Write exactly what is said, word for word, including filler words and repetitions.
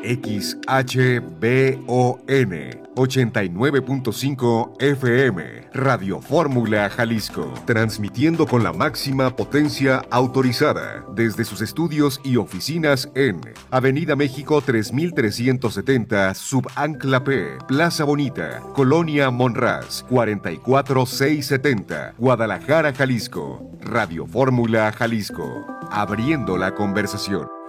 X H B O N ochenta y nueve punto cinco F M, Radio Fórmula Jalisco, transmitiendo con la máxima potencia autorizada desde sus estudios y oficinas en Avenida México tres mil trescientos setenta, Subancla P, Plaza Bonita, Colonia Monraz, cuarenta y cuatro mil seiscientos setenta, Guadalajara, Jalisco. Radio Fórmula Jalisco, abriendo la conversación.